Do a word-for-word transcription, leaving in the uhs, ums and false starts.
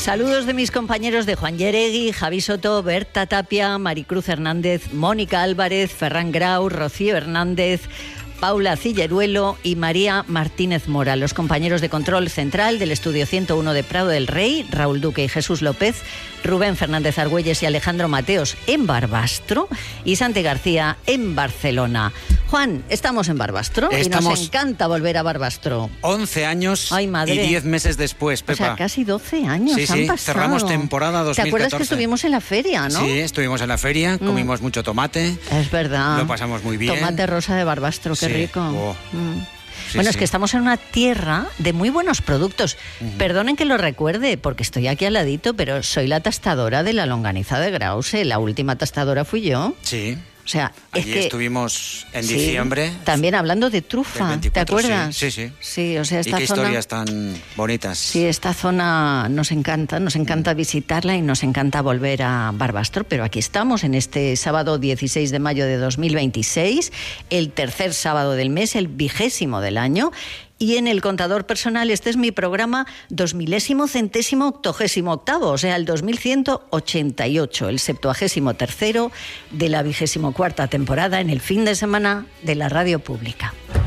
Saludos de mis compañeros de Juan Yeregui, Javi Soto, Berta Tapia, Maricruz Hernández, Mónica Álvarez, Ferran Grau, Rocío Hernández, Paula Cilleruelo y María Martínez Mora, los compañeros de control central del estudio ciento uno de Prado del Rey, Raúl Duque y Jesús López, Rubén Fernández Argüelles y Alejandro Mateos en Barbastro y Santi García en Barcelona. Juan, estamos en Barbastro estamos... y nos encanta volver a Barbastro. once años Ay, madre. y diez meses después, Pepa. O sea, casi doce años sí, han sí, pasado. Cerramos temporada dos mil catorce. ¿Te acuerdas que estuvimos en la feria, no? Sí, estuvimos en la feria, mm. comimos mucho tomate. Es verdad. Lo pasamos muy bien. Tomate rosa de Barbastro, qué sí. rico. Oh. Mm. Sí, bueno, sí. es que estamos en una tierra de muy buenos productos. Uh-huh. Perdonen que lo recuerde, porque estoy aquí al ladito, pero soy la tastadora de la longaniza de Grause. La última tastadora fui yo. Sí. O sea, Allí es que estuvimos en sí, diciembre. También hablando de trufa, veinticuatro, ¿te acuerdas? Sí, sí. Sí, o sea, esta y qué zona, historias tan bonitas. Sí, esta zona nos encanta, nos encanta visitarla y nos encanta volver a Barbastro, pero aquí estamos en este sábado dieciséis de mayo de dos mil veintiséis, el tercer sábado del mes, el vigésimo del año. Y en el contador personal, este es mi programa dos milésimo centésimo octogésimo octavo, o sea, el dos mil ciento ochenta y ocho, el septuagésimo tercero de la vigésimo cuarta temporada en el fin de semana de la radio pública.